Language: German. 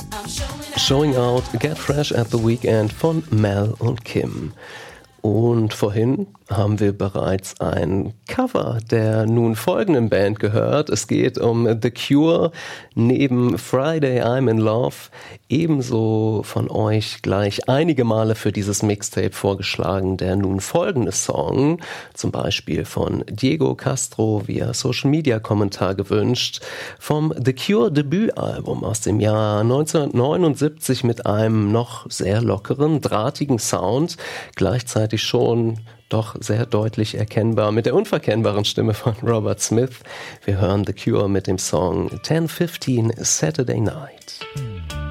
Showing Out, Get Fresh at the Weekend von Mel und Kim. Und vorhin haben wir bereits ein Cover der nun folgenden Band gehört. Es geht um The Cure, neben Friday I'm in Love, ebenso von euch gleich einige Male für dieses Mixtape vorgeschlagen der nun folgende Song, zum Beispiel von Diego Castro via Social Media Kommentar gewünscht, vom The Cure Debütalbum aus dem Jahr 1979 mit einem noch sehr lockeren, drahtigen Sound, gleichzeitig schon doch sehr deutlich erkennbar mit der unverkennbaren Stimme von Robert Smith. Wir hören The Cure mit dem Song 10:15 Saturday Night.